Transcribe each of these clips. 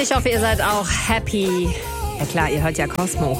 Ich hoffe, ihr seid auch happy. Ja klar, ihr hört ja Cosmo.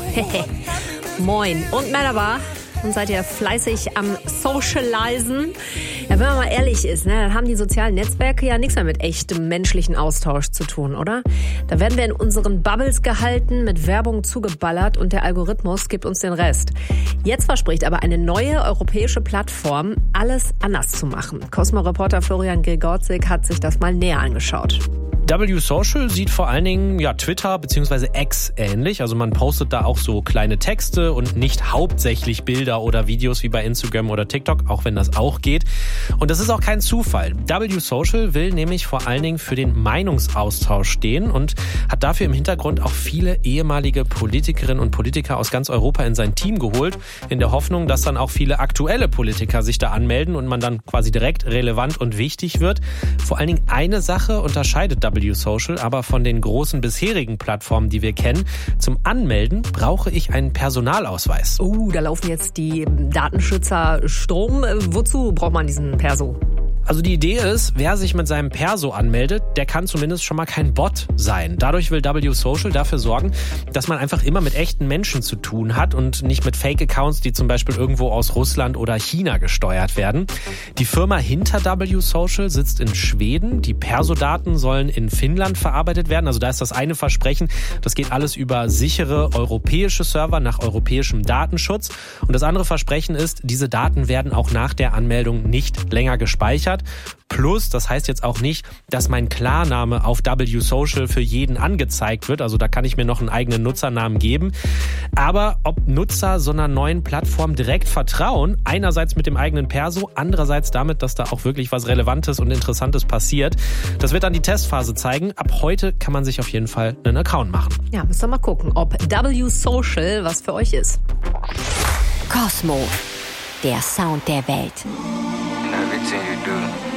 Moin. Und Merhaba. Und seid ihr fleißig am Socialisen? Ja, wenn man mal ehrlich ist, ne, dann haben die sozialen Netzwerke ja nichts mehr mit echtem menschlichen Austausch zu tun, oder? Da werden wir in unseren Bubbles gehalten, mit Werbung zugeballert und der Algorithmus gibt uns den Rest. Jetzt verspricht aber eine neue europäische Plattform, alles anders zu machen. Cosmo-Reporter Florian Gregorczyk hat sich das mal näher angeschaut. W-Social sieht vor allen Dingen Twitter bzw. X ähnlich. Also man postet da auch so kleine Texte und nicht hauptsächlich Bilder oder Videos wie bei Instagram oder TikTok, auch wenn das auch geht. Und das ist auch kein Zufall. W-Social will nämlich vor allen Dingen für den Meinungsaustausch stehen und hat dafür im Hintergrund auch viele ehemalige Politikerinnen und Politiker aus ganz Europa in sein Team geholt, in der Hoffnung, dass dann auch viele aktuelle Politiker sich da anmelden und man dann quasi direkt relevant und wichtig wird. Vor allen Dingen eine Sache unterscheidet W-Social aber von den großen bisherigen Plattformen, die wir kennen. Zum Anmelden brauche ich einen Personalausweis. Da laufen jetzt die Datenschützer Strom. Wozu braucht man diesen Perso? Also die Idee ist, wer sich mit seinem Perso anmeldet, der kann zumindest schon mal kein Bot sein. Dadurch will W-Social dafür sorgen, dass man einfach immer mit echten Menschen zu tun hat und nicht mit Fake-Accounts, die zum Beispiel irgendwo aus Russland oder China gesteuert werden. Die Firma hinter W-Social sitzt in Schweden. Die Perso-Daten sollen in Finnland verarbeitet werden. Also da ist das eine Versprechen, das geht alles über sichere europäische Server nach europäischem Datenschutz. Und das andere Versprechen ist, diese Daten werden auch nach der Anmeldung nicht länger gespeichert. Plus, das heißt jetzt auch nicht, dass mein Klarname auf W-Social für jeden angezeigt wird. Also da kann ich mir noch einen eigenen Nutzernamen geben. Aber ob Nutzer so einer neuen Plattform direkt vertrauen, einerseits mit dem eigenen Perso, andererseits damit, dass da auch wirklich was Relevantes und Interessantes passiert, das wird dann die Testphase zeigen. Ab heute kann man sich auf jeden Fall einen Account machen. Ja, müsst ihr mal gucken, ob W-Social was für euch ist. Cosmo, der Sound der Welt. Everything you do